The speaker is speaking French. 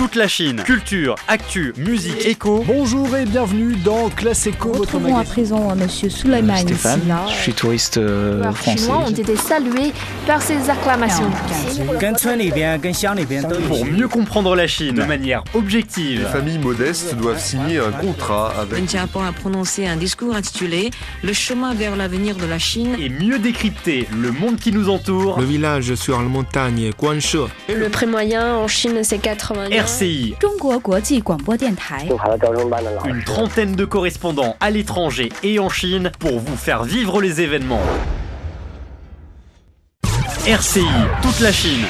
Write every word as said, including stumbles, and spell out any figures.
toute la Chine. Culture, actu, musique, éco. Bonjour et bienvenue dans Classe Éco, votre Retrouvons à magazine. présent Monsieur Sulaiman Stéphane, ici, là. je suis touriste euh, Les français. Chinois ont été salués par ces acclamations. Pour mieux comprendre la Chine de manière objective. Les familles modestes doivent signer un contrat avec... Wen Jiabao a prononcé un discours intitulé « Le chemin vers l'avenir de la Chine ». Et mieux décrypter le monde qui nous entoure. Le village sur la montagne Guanshe. Le prix moyen en Chine, c'est quatre-vingts yuan. R C I, 中国国际广播电台。 une trentaine de correspondants à l'étranger et en Chine pour vous faire vivre les événements. R C I, toute la Chine.